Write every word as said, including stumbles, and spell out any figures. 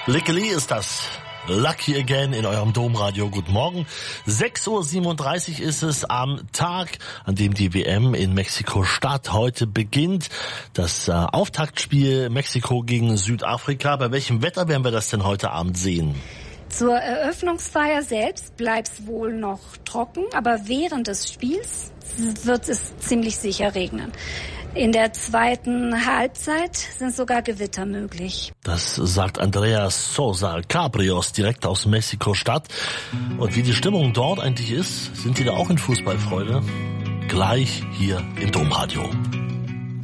Lickeli ist das. Lucky Again in eurem Domradio. Guten Morgen. sechs Uhr siebenunddreißig ist es am Tag, an dem die W M in Mexiko-Stadt heute beginnt. Das äh, Auftaktspiel Mexiko gegen Südafrika. Bei welchem Wetter werden wir das denn heute Abend sehen? Zur Eröffnungsfeier selbst bleibt es wohl noch trocken, aber während des Spiels wird es ziemlich sicher regnen. In der zweiten Halbzeit sind sogar Gewitter möglich. Das sagt Andreas Sosa Cabrios direkt aus Mexiko-Stadt. Und wie die Stimmung dort eigentlich ist, sind die da auch in Fußballfreude? Gleich hier im Domradio.